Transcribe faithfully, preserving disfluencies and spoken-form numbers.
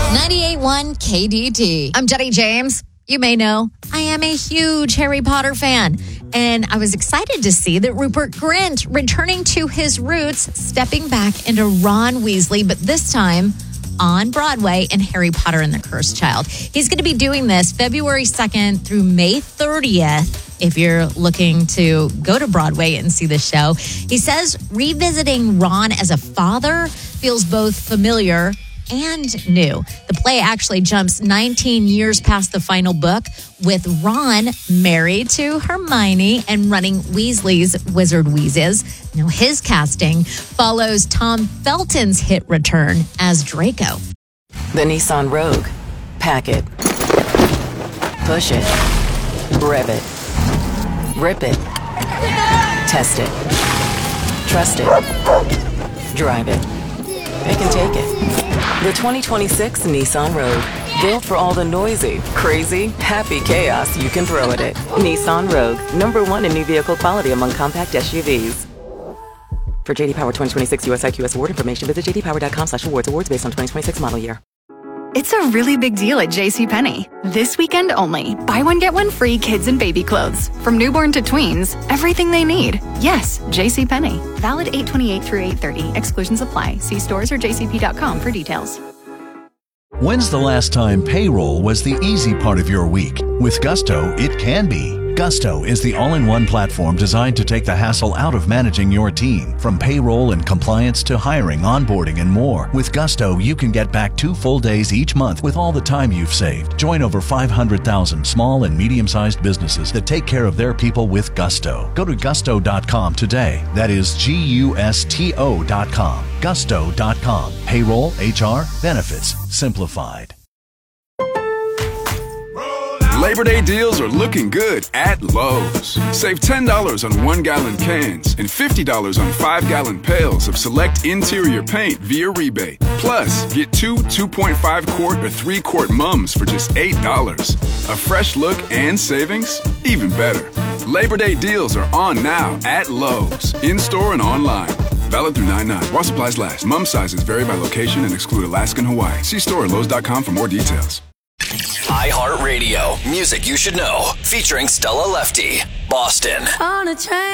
ninety-eight point one K D T. I'm Jenny James. You may know I am a huge Harry Potter fan, and I was excited to see that Rupert Grint returning to his roots, stepping back into Ron Weasley, but this time on Broadway in Harry Potter and the Cursed Child. He's going to be doing this February second through May thirtieth. If you're looking to go to Broadway and see the show, he says revisiting Ron as a father feels both familiar and new. The play actually jumps nineteen years past the final book, with Ron married to Hermione and running Weasley's Wizard Wheezes. Now his casting follows Tom Felton's hit return as Draco. The Nissan Rogue. Pack it. Push it. Rev it. Rip it. Test it. Trust it. Drive it. They can take it. The twenty twenty-six Nissan Rogue. Built for all the noisy, crazy, happy chaos you can throw at it. Nissan Rogue. Number one in new vehicle quality among compact S U Vs. For J D Power twenty twenty-six U S I Q S award information, visit j d power dot com slash awards. Awards based on twenty twenty-six model year. It's a really big deal at JCPenney. This weekend only. Buy one, get one free kids and baby clothes. From newborn to tweens, everything they need. Yes, JCPenney. Valid eight twenty-eight through eight thirty. Exclusions apply. See stores or j c p dot com for details. When's the last time payroll was the easy part of your week? With Gusto, it can be. Gusto is the all-in-one platform designed to take the hassle out of managing your team. From payroll and compliance to hiring, onboarding, and more. With Gusto, you can get back two full days each month with all the time you've saved. Join over five hundred thousand small and medium-sized businesses that take care of their people with Gusto. Go to gusto dot com today. That is G U S T O dot com. gusto dot com. Payroll, H R, benefits, simplified. Labor Day deals are looking good at Lowe's. Save ten dollars on one-gallon cans and fifty dollars on five-gallon pails of select interior paint via rebate. Plus, get two two point five quart or three quart mums for just eight dollars. A fresh look and savings? Even better. Labor Day deals are on now at Lowe's, in-store and online. Valid through nine nine. While supplies last. Mum sizes vary by location and exclude Alaska and Hawaii. See store at lowes dot com for more details. iHeartRadio. Music you should know. Featuring Stella Lefty. Boston. On a train.